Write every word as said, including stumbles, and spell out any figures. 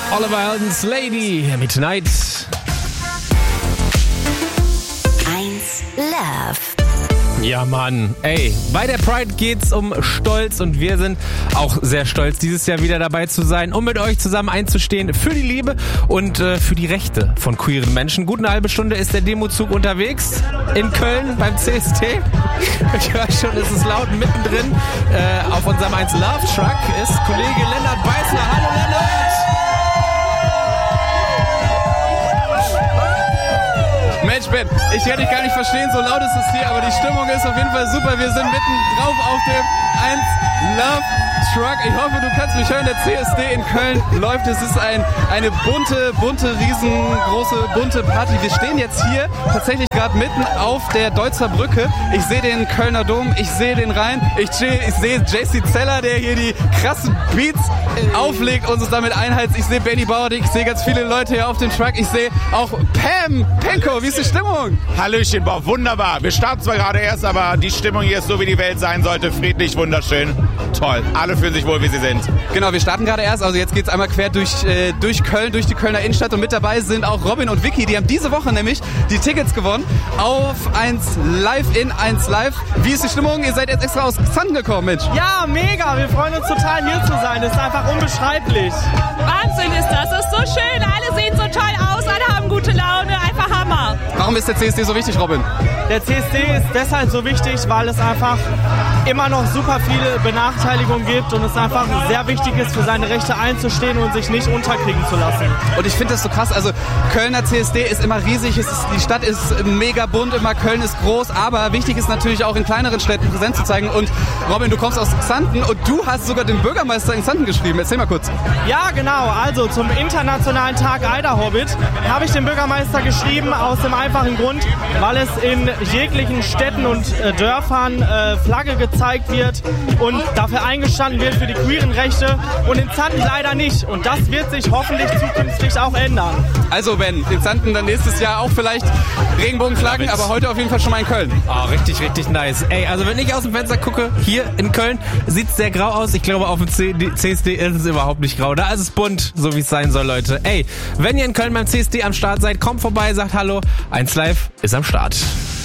Oliver Heldens Lady mit Tonight. eins Love. Ja, Mann. Ey, bei der Pride geht's um Stolz und wir sind auch sehr stolz, dieses Jahr wieder dabei zu sein, um mit euch zusammen einzustehen für die Liebe und äh, für die Rechte von queeren Menschen. Gut eine halbe Stunde ist der Demozug unterwegs in Köln beim C S T. Ich höre schon, es ist laut mittendrin. Äh, auf unserem eins Love Truck ist Kollege Lennart Beißler. Hallo Lennart! Mensch, Ben, ich hätte dich gar nicht verstehen, so laut ist es hier, aber die Stimmung ist auf jeden Fall super. Wir sind mitten drauf auf dem eins Love Truck. Ich hoffe, du kannst mich hören. Der C S D in Köln läuft. Es ist ein, eine bunte, bunte, riesengroße, bunte Party. Wir stehen jetzt hier tatsächlich gerade mitten auf der Deutzer Brücke. Ich sehe den Kölner Dom, ich sehe den Rhein, ich, ich sehe J C Zeller, der hier die krassen Beats auflegt und uns damit einheizt. Ich sehe Benny Bauerdick, ich sehe ganz viele Leute hier auf dem Truck. Ich sehe auch Pam Penko. Wie ist die Stimmung? Hallöchen, boah, wunderbar. Wir starten zwar gerade erst, aber die Stimmung hier ist so, wie die Welt sein sollte. Friedlich, wunderschön. Toll. Alle fühlen sich wohl, wie sie sind. Genau, wir starten gerade erst. Also jetzt geht's einmal quer durch, äh, durch Köln, durch die Kölner Innenstadt. Und mit dabei sind auch Robin und Vicky. Die haben diese Woche nämlich die Tickets gewonnen auf eins Live in eins Live. Wie ist die Stimmung? Ihr seid jetzt extra aus Xanten gekommen, Mensch. Ja, mega. Wir freuen uns total, hier zu sein. Das ist einfach unbeschreiblich. Wahnsinn ist das. Das ist so schön. Alle sehen so toll aus. Alle haben gute Laune. Einfach Hammer. Warum ist der C S D so wichtig, Robin? Der C S D ist deshalb so wichtig, weil es einfach immer noch super viele Benachteiligungen gibt und es einfach sehr wichtig ist, für seine Rechte einzustehen und sich nicht unterkriegen zu lassen. Und ich finde das so krass, also Kölner C S D ist immer riesig, es ist, die Stadt ist mega bunt, immer Köln ist groß, aber wichtig ist natürlich auch in kleineren Städten Präsenz zu zeigen. Und Robin, du kommst aus Xanten und du hast sogar den Bürgermeister in Xanten geschrieben. Erzähl mal kurz. Ja, genau. Also zum internationalen Tag Eiderhobbit habe ich den Bürgermeister geschrieben, aus dem einfachen Grund, weil es in jeglichen Städten und äh, Dörfern äh, Flagge gezeigt wird und dafür eingestanden wird für die queeren Rechte und in Xanten leider nicht. Und das wird sich hoffentlich zukünftig auch ändern. Also Ben, in Xanten dann nächstes Jahr auch vielleicht Regenbogenflaggen, aber heute auf jeden Fall schon mal in Köln. Oh, richtig, richtig nice. Ey, also wenn ich aus dem Fenster gucke, hier in Köln, sieht's sehr grau aus. Ich glaube, auf dem C S D ist es überhaupt nicht grau. Da ist es bunt, so wie es sein soll, Leute. Ey, wenn ihr in Köln beim C S D am Start seid, kommt vorbei, sagt Hallo. eins Live ist am Start.